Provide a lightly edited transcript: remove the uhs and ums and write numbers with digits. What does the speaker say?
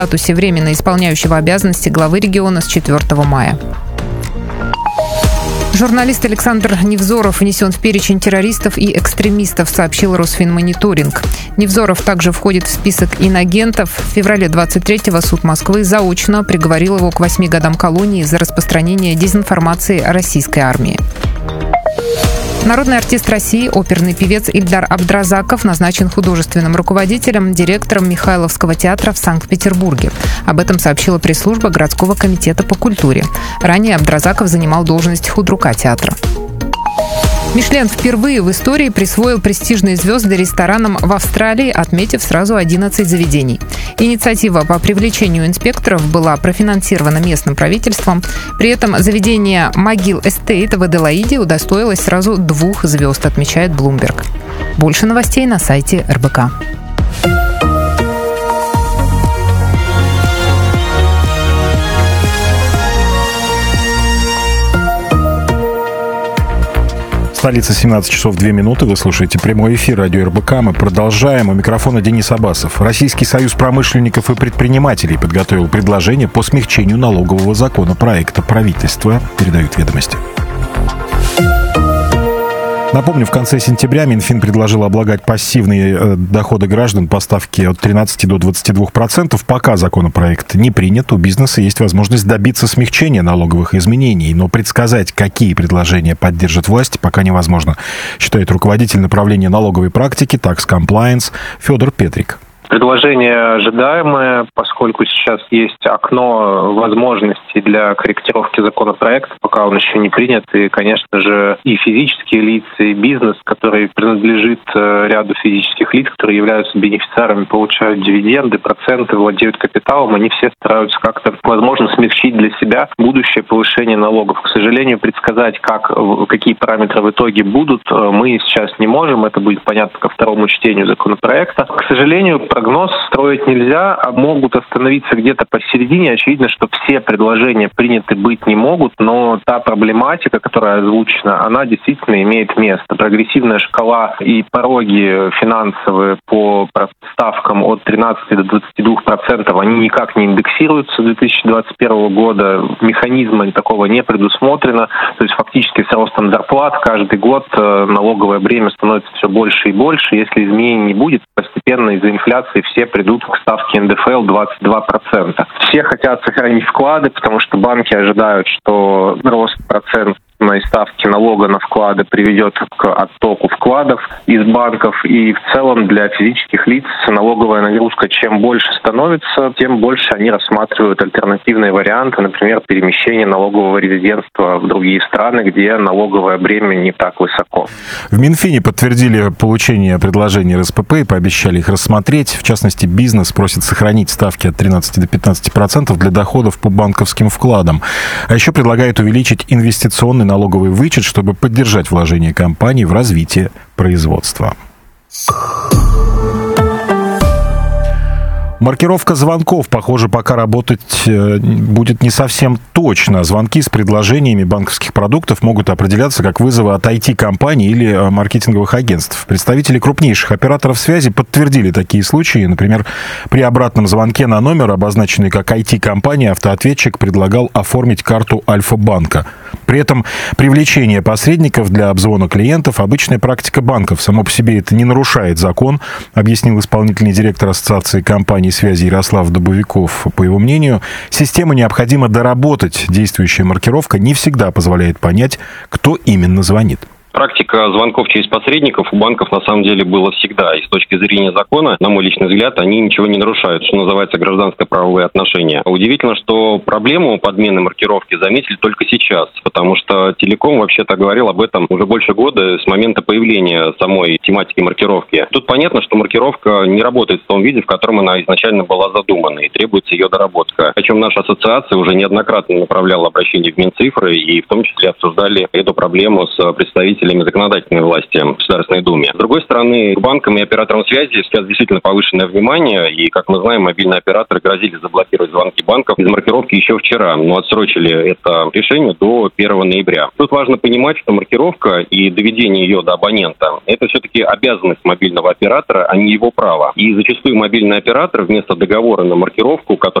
в статусе временно исполняющего обязанности главы региона с 4 мая. Журналист Александр Невзоров внесен в перечень террористов и экстремистов, сообщил Росфинмониторинг. Невзоров также входит в список инагентов. В феврале 23-го суд Москвы заочно приговорил его к 8 годам колонии за распространение дезинформации о российской армии. Народный артист России, оперный певец Ильдар Абдразаков назначен художественным руководителем, директором Михайловского театра в Санкт-Петербурге. Об этом сообщила пресс-служба городского комитета по культуре. Ранее Абдразаков занимал должность худрука театра. Мишлен впервые в истории присвоил престижные звезды ресторанам в Австралии, отметив сразу 11 заведений. Инициатива по привлечению инспекторов была профинансирована местным правительством. При этом заведение Могил Эстейт в Аделаиде удостоилось сразу 2 звезд, отмечает Bloomberg. Больше новостей на сайте РБК. Столица, 17 часов 2 минуты. Вы слушаете прямой эфир радио РБК. Мы продолжаем. У микрофона Денис Абасов. Российский союз промышленников и предпринимателей подготовил предложение по смягчению налогового законопроекта правительства. Передают ведомости. Напомню, в конце сентября Минфин предложил облагать пассивные доходы граждан по ставке от 13 до 22%. Пока законопроект не принят, у бизнеса есть возможность добиться смягчения налоговых изменений. Но предсказать, какие предложения поддержит власть, пока невозможно, считает руководитель направления налоговой практики Tax Compliance Федор Петрик. Предложение ожидаемое, поскольку сейчас есть окно возможностей для корректировки законопроекта, пока он еще не принят. И, конечно же, и физические лица, и бизнес, который принадлежит ряду физических лиц, которые являются бенефициарами, получают дивиденды, проценты, владеют капиталом, они все стараются как-то, возможно, смягчить для себя будущее повышение налогов. К сожалению, предсказать, какие параметры в итоге будут, мы сейчас не можем. Это будет понятно ко второму чтению законопроекта. К сожалению, прогноз строить нельзя, а могут остановиться где-то посередине. Очевидно, что все предложения приняты быть не могут, но та проблематика, которая озвучена, она действительно имеет место. Прогрессивная шкала и пороги финансовые по ставкам от 13 до 22%, они никак не индексируются с 2021 года. Механизма такого не предусмотрено. То есть фактически с ростом зарплат каждый год налоговое бремя становится все больше и больше. Если изменений не будет, постепенно из-за инфляции все придут к ставке НДФЛ 22%. Все хотят сохранить вклады, потому что банки ожидают, что рост процентной ставки налога на вклады приведет к оттоку вкладов из банков. И в целом для физических лиц налоговая нагрузка чем больше становится, тем больше они рассматривают альтернативные варианты, например, перемещение налогового резидентства в другие страны, где налоговое бремя не так высоко. В Минфине подтвердили получение предложений РСПП и пообещали их рассмотреть. В частности, бизнес просит сохранить ставки от 13 до 15% для доходов по банковским вкладам. А еще предлагает увеличить инвестиционный налоговый вычет, чтобы поддержать вложения компаний в развитие производства. Маркировка звонков, похоже, пока работать будет не совсем точно. Звонки с предложениями банковских продуктов могут определяться как вызовы от IT-компаний или маркетинговых агентств. Представители крупнейших операторов связи подтвердили такие случаи. Например, при обратном звонке на номер, обозначенный как IT-компания, автоответчик предлагал оформить карту Альфа-банка. При этом привлечение посредников для обзвона клиентов – обычная практика банков. Само по себе это не нарушает закон, объяснил исполнительный директор Ассоциации компаний связи Ярослав Дубовиков. По его мнению, систему необходимо доработать. Действующая маркировка не всегда позволяет понять, кто именно звонит. Практика звонков через посредников у банков на самом деле была всегда. И с точки зрения закона, на мой личный взгляд, они ничего не нарушают, что называется гражданско-правовые отношения. Удивительно, что проблему подмены маркировки заметили только сейчас, потому что Телеком вообще-то говорил об этом уже больше года с момента появления самой тематики маркировки. Тут понятно, что маркировка не работает в том виде, в котором она изначально была задумана, и требуется ее доработка. Причем наша ассоциация уже неоднократно направляла обращения в Минцифры и в том числе обсуждали эту проблему с представителями представителями законодательной власти в Государственной Думе. С другой стороны, к банкам и операторам связи сейчас действительно повышенное внимание, и, как мы знаем, мобильные операторы грозили заблокировать звонки банков из маркировки еще вчера, но отсрочили это решение до 1 ноября. Тут важно понимать, что маркировка и доведение ее до абонента – это все-таки обязанность мобильного оператора, а не его право. И зачастую мобильный оператор вместо договора на маркировку, который